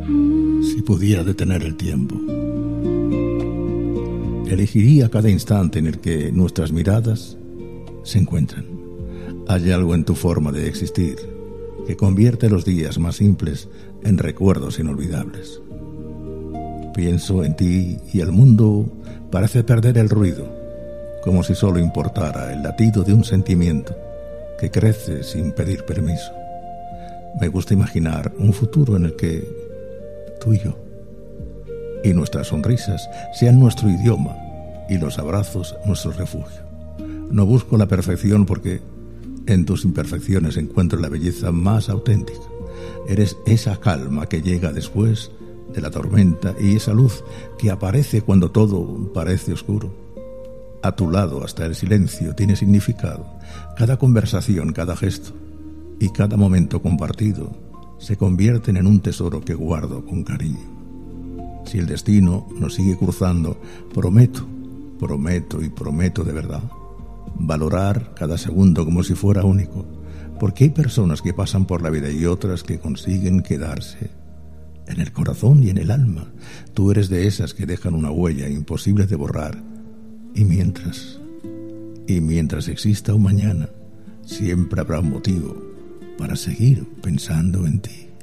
Si pudiera detener el tiempo, elegiría cada instante en el que nuestras miradas se encuentran. Hay algo en tu forma de existir que convierte los días más simples en recuerdos inolvidables. Pienso en ti y el mundo parece perder el ruido, como si solo importara el latido de un sentimiento que crece sin pedir permiso. Me gusta imaginar un futuro en el que tú y yo y nuestras sonrisas sean nuestro idioma y los abrazos nuestro refugio. No busco la perfección porque en tus imperfecciones encuentro la belleza más auténtica. Eres esa calma que llega después de la tormenta y esa luz que aparece cuando todo parece oscuro. A tu lado hasta el silencio tiene significado. Cada conversación, cada gesto y cada momento compartido se convierten en un tesoro que guardo con cariño. Si el destino nos sigue cruzando, prometo de verdad valorar cada segundo como si fuera único, porque hay personas que pasan por la vida y otras que consiguen quedarse en el corazón y en el alma. Tú eres de esas que dejan una huella imposible de borrar, y mientras exista un mañana, siempre habrá un motivo para seguir pensando en ti.